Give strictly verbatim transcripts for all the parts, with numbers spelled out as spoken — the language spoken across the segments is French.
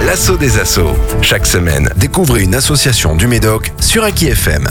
L'assaut des assos. Chaque semaine, découvrez une association du Médoc sur Aki F M.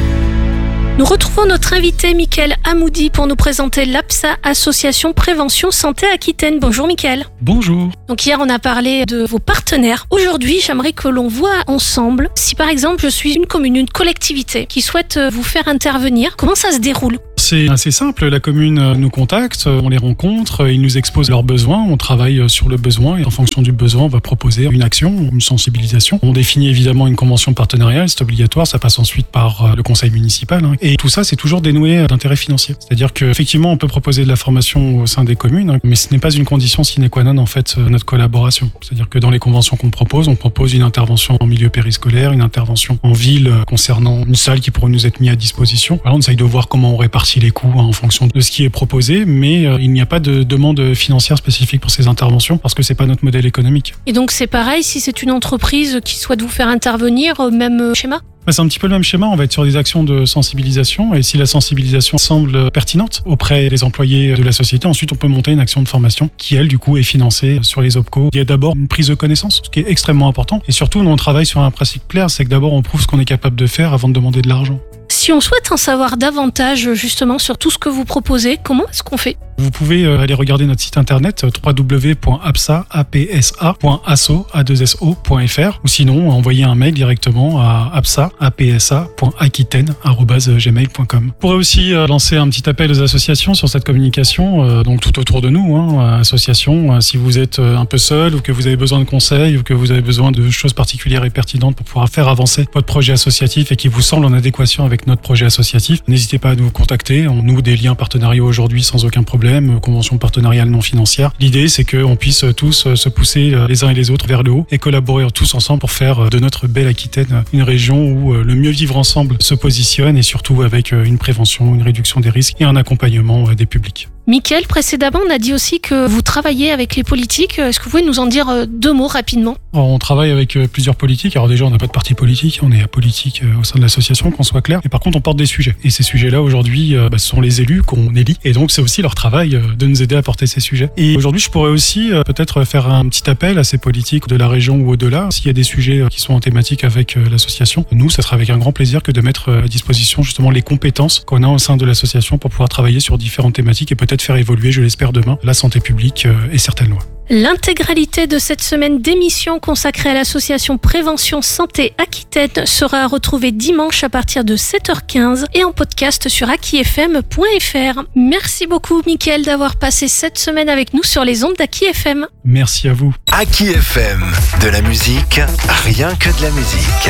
Nous retrouvons notre invité Mickaël Hamoudi pour nous présenter l'APSA, Association Prévention Santé Aquitaine. Bonjour Mickaël. Bonjour. Donc hier on a parlé de vos partenaires. Aujourd'hui j'aimerais que l'on voit ensemble si par exemple je suis une commune, une collectivité qui souhaite vous faire intervenir, comment ça se déroule ? C'est assez simple, la commune nous contacte, on les rencontre, ils nous exposent leurs besoins, on travaille sur le besoin et en fonction du besoin on va proposer une action, une sensibilisation. On définit évidemment une convention partenariale, c'est obligatoire, ça passe ensuite par le conseil municipal et tout ça c'est toujours dénoué d'intérêt financier. C'est-à-dire qu'effectivement on peut proposer de la formation au sein des communes mais ce n'est pas une condition sine qua non en fait notre collaboration. C'est-à-dire que dans les conventions qu'on propose, on propose une intervention en milieu périscolaire, une intervention en ville concernant une salle qui pourrait nous être mise à disposition. Alors on essaye de voir comment on répartit les coûts en fonction de ce qui est proposé, mais euh, il n'y a pas de demande financière spécifique pour ces interventions parce que c'est pas notre modèle économique. Et donc c'est pareil si c'est une entreprise qui souhaite vous faire intervenir, même schéma ? C'est un petit peu le même schéma, on va être sur des actions de sensibilisation et si la sensibilisation semble pertinente auprès des employés de la société, ensuite on peut monter une action de formation qui elle du coup est financée sur les OPCO. Il y a d'abord une prise de connaissance, ce qui est extrêmement important et surtout nous on travaille sur un principe clair, c'est que d'abord on prouve ce qu'on est capable de faire avant de demander de l'argent. Si on souhaite en savoir davantage justement sur tout ce que vous proposez, comment est-ce qu'on fait ? Vous pouvez aller regarder notre site internet w w w point apsa point asso point f r ou sinon envoyer un mail directement à apsa point aquitaine arobase gmail point com. Vous pourrez aussi lancer un petit appel aux associations sur cette communication, donc tout autour de nous, hein, associations, si vous êtes un peu seul ou que vous avez besoin de conseils ou que vous avez besoin de choses particulières et pertinentes pour pouvoir faire avancer votre projet associatif et qui vous semble en adéquation avec notre projet associatif, n'hésitez pas à nous contacter. On noue des liens partenariaux aujourd'hui sans aucun problème. Convention partenariale non financière. L'idée, c'est qu'on puisse tous se pousser les uns et les autres vers le haut et collaborer tous ensemble pour faire de notre belle Aquitaine une région où le mieux vivre ensemble se positionne et surtout avec une prévention, une réduction des risques et un accompagnement des publics. Mickaël, précédemment, on a dit aussi que vous travaillez avec les politiques. Est-ce que vous pouvez nous en dire deux mots rapidement ? Alors, on travaille avec plusieurs politiques. Alors déjà, on n'a pas de parti politique, on est apolitique au sein de l'association, qu'on soit clair. Et par contre, on porte des sujets. Et ces sujets-là, aujourd'hui, bah, ce sont les élus qu'on élit. Et donc, c'est aussi leur travail de nous aider à porter ces sujets. Et aujourd'hui, je pourrais aussi peut-être faire un petit appel à ces politiques de la région ou au-delà. S'il y a des sujets qui sont en thématique avec l'association, nous, ça sera avec un grand plaisir que de mettre à disposition justement les compétences qu'on a au sein de l'association pour pouvoir travailler sur différentes thématiques et peut-être faire évoluer, je l'espère demain, la santé publique et certaines lois. L'intégralité de cette semaine d'émissions consacrée à l'association Prévention Santé Aquitaine sera retrouvée dimanche à partir de sept heures quinze et en podcast sur aki f m point f r. Merci beaucoup Mickaël d'avoir passé cette semaine avec nous sur les ondes d'Aki F M. Merci à vous. Aki F M, de la musique, rien que de la musique.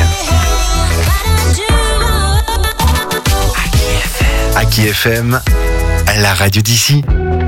Aki F M, la radio d'ici.